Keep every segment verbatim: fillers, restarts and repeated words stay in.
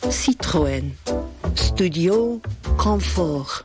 Citroën Studio Confort。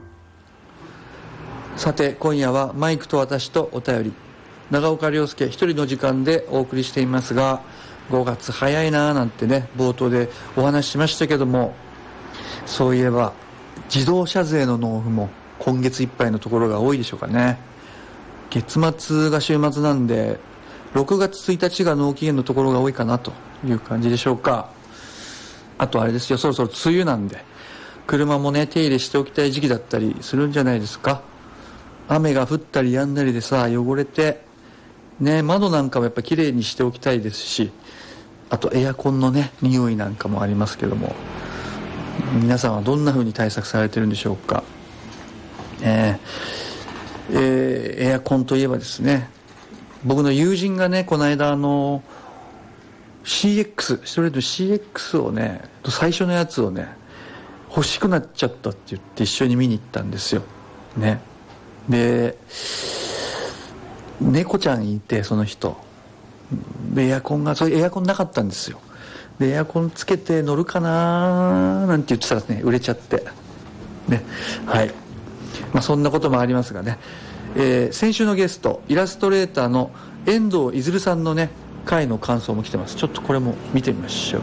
さて今夜はマイクと私とお便り、長岡亮介一人の時間でお送りしていますが、ごがつ早いなーなんてね冒頭でお話ししましたけども、そういえば自動車税の納付も今月いっぱいのところが多いでしょうかね。月末が週末なんでろくがつついたちが納期限のところが多いかなという感じでしょうか。あとあれですよ、そろそろ梅雨なんで車もね手入れしておきたい時期だったりするんじゃないですか。雨が降ったり止んだりでさ汚れてね、窓なんかもやっぱきれいにしておきたいですし、あとエアコンのね匂いなんかもありますけども、皆さんはどんな風に対策されてるんでしょうか。えーえー、エアコンといえばですね、僕の友人がねこの間あの シーエックス ストレート シーエックス をね最初のやつをね欲しくなっちゃったって言って一緒に見に行ったんですよね。で猫ちゃんいて、その人でエアコンがそういうエアコンなかったんですよ。でエアコンつけて乗るかななんて言ってたらね売れちゃってね、はい、まあ、そんなこともありますがね、えー、先週のゲストイラストレーターの遠藤いずるさんのね回の感想も来てます。ちょっとこれも見てみましょう。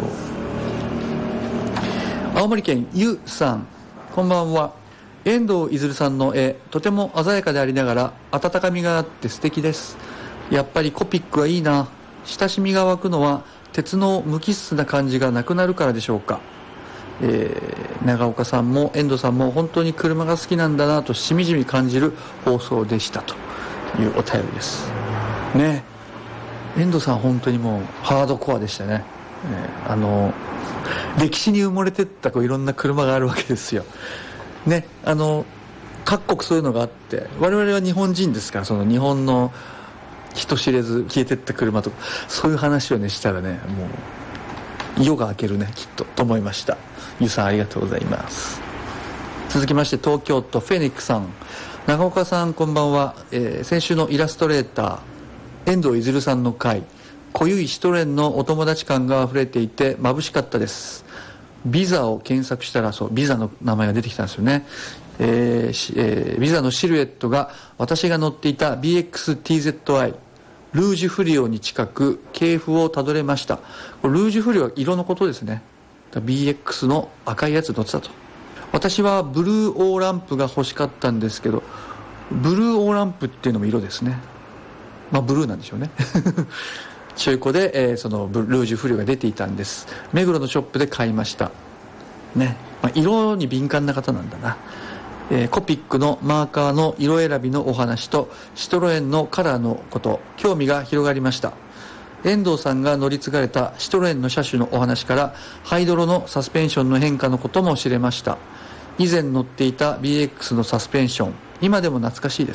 青森県ゆさん、こんばんは。遠藤いずるさんの絵とても鮮やかでありながら温かみがあって素敵です。やっぱりコピックはいいな。親しみが湧くのは鉄の無機質な感じがなくなるからでしょうか。えー、長岡さんも遠藤さんも本当に車が好きなんだなとしみじみ感じる放送でしたというお便りですね。遠藤さん本当にもうハードコアでしたね。えー、あの歴史に埋もれてったこういろんな車があるわけですよね。あの各国そういうのがあって、我々は日本人ですから、その日本の人知れず消えてった車とかそういう話をねしたらね、もう夜が明けるねきっとと思いました。ゆうさんありがとうございます。続きまして東京都フェニックさん、長岡さんこんばんは。えー、先週のイラストレーター遠藤いずるさんの回、濃ゆいシトレンのお友達感があふれていて眩しかったです。ビザを検索したら、そうビザの名前が出てきたんですよね。えーえー、ビザのシルエットが私が乗っていた ビーエックスティーゼットアイ ルージュフリオに近く系譜をたどれました。これルージュフリオは色のことですね。 ビーエックス の赤いやつ乗ってたと。私はブルーオーランプが欲しかったんですけど、ブルーオーランプっていうのも色ですね。まあブルーなんでしょうね中古で、えー、そのルージュフリオが出ていたんです。目黒のショップで買いましたね。まあ、色に敏感な方なんだな。えー、コピックのマーカーの色選びのお話とシトロエンのカラーのこと、興味が広がりました。遠藤さんが乗り継がれたシトロエンの車種のお話からハイドロのサスペンションの変化のことも知れました。以前乗っていた ビーエックス のサスペンション、今でも懐かしいです。